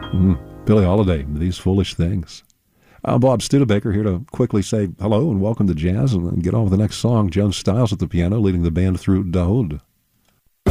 Billie Holiday, These Foolish Things. I'm Bob Studebaker, here to quickly say hello and welcome to jazz and then get on with the next song. Joan Styles at the piano, leading the band through Daoud.